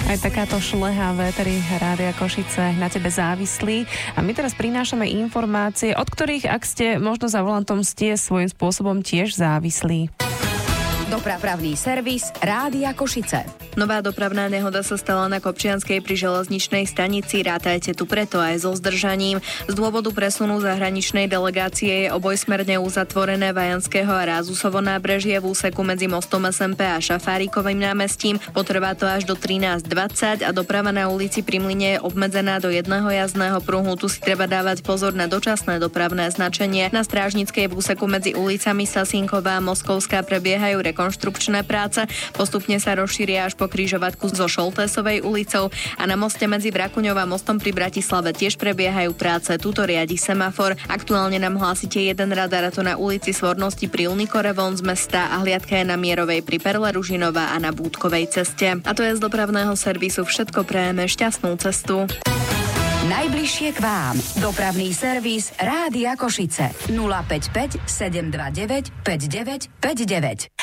Aj takáto šleha Véteri Rádia Košice na tebe závislí. A my teraz prinášame informácie, od ktorých, ak ste možno za volantom, ste svojím spôsobom tiež závislí. Dopravný servis Rádia Košice. Nová dopravná nehoda sa stala na Kopčianskej pri železničnej stanici. Rátajte tu preto aj so zdržaním. Z dôvodu presunu zahraničnej delegácie je obojsmerne uzatvorené Vajanského a Rázusovo nábrežie v úseku medzi mostom SMP a Šafárikovým námestím. Potrvá to až do 13:20 a doprava na ulici Pri Mlyne je obmedzená do jedného jazdného pruhu. Tu si treba dávať pozor na dočasné dopravné značenie. Na Strážnickej v úseku medzi ulicami Sasínková a Moskovská prebiehajú rekonštrukčné práce. Postupne sa rozšíria až po križovatku so Šoltésovej ulicou a na moste medzi Vrakuňou a mostom pri Bratislave tiež prebiehajú práce. Tuto riadi semafor. Aktuálne nám hlásite jeden radar, a to na ulici Svornosti pri Unikore von z mesta, a hliadka je na Mierovej pri Perle Ružinová a na Búdkovej ceste. A to je z dopravného servisu všetko. Prejeme šťastnú cestu. Najbližšie k vám. Dopravný servis Rádia Košice. 055 729 5959.